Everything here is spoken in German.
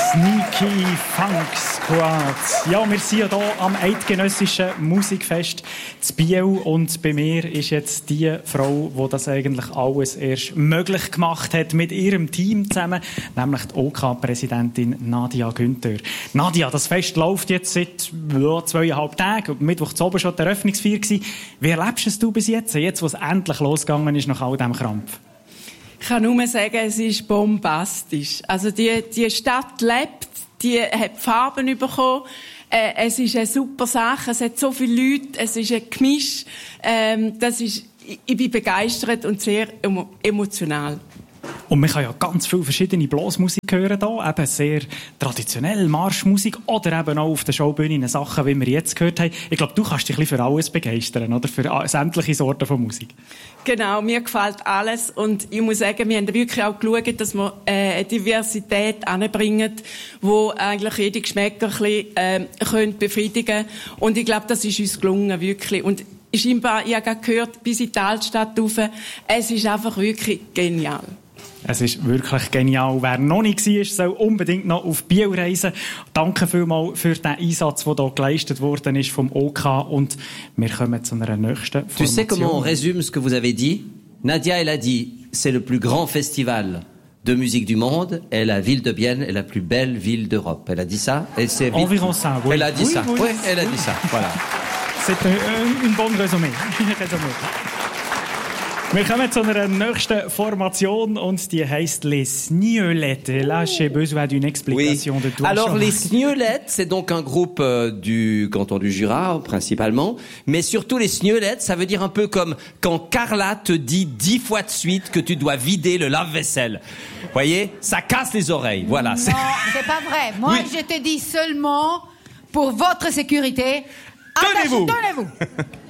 Sneaky Funk Squad. Ja, wir sind ja hier am Eidgenössischen Musikfest zu Biel und bei mir ist jetzt die Frau, die das eigentlich alles erst möglich gemacht hat mit ihrem Team zusammen, nämlich die OK-Präsidentin Nadia Günther. Nadia, das Fest läuft jetzt seit 2,5 Tagen. Mittwoch zu oben schon die Eröffnungsfeier gewesen. Wie erlebst du es bis jetzt, wo es endlich losgegangen ist nach all diesem Krampf? Ich kann nur sagen, es ist bombastisch. Also die Stadt lebt, die hat Farben bekommen. Es ist eine super Sache, es hat so viele Leute, es ist ein Gemisch. Ich bin begeistert und sehr emotional. Und man kann ja ganz viele verschiedene Blasmusik hören hier, eben sehr traditionell Marschmusik oder eben auch auf der Showbühne Sachen, wie wir jetzt gehört haben. Ich glaube, du kannst dich ein bisschen für alles begeistern, oder? Für sämtliche Sorten von Musik. Genau, mir gefällt alles und ich muss sagen, wir haben wirklich auch geschaut, dass wir eine Diversität anbringen, wo eigentlich jede Geschmäcker ein bisschen befriedigen können. Und ich glaube, das ist uns gelungen, wirklich. Und scheinbar, ich habe gerade gehört, bis in die Altstadt rauf, es ist einfach wirklich genial. Es ist wirklich genial. Wer noch nicht war, soll unbedingt noch auf Biel reisen. Danke vielmals für den Einsatz, der hier geleistet worden ist vom OK. Und wir kommen zu einer nächsten Formation. Tu sais comment on résume ce que vous avez dit? Nadia, elle a dit, c'est le plus grand festival de musique du monde et la ville de Bienne est la plus belle ville d'Europe. Elle a dit ça? Environ ça, oui. Elle a dit ça. Oui, elle a dit ça. Voilà. C'est un bon résumé. Wir kommen zu einer nächsten Formation und die heisst Les Sniolettes. Là, j'ai besoin d'une explication oui. de toi. Alors, les Sniolettes, c'est donc un groupe du canton du Jura, principalement. Mais surtout, les Sniolettes, ça veut dire un peu comme quand Carla te dit 10 fois de suite que tu dois vider le lave-vaisselle. Vous voyez? Ça casse les oreilles. Voilà. Non, c'est pas vrai. Moi, oui. je te dis seulement, pour votre sécurité, tenez-vous. Tenez-vous.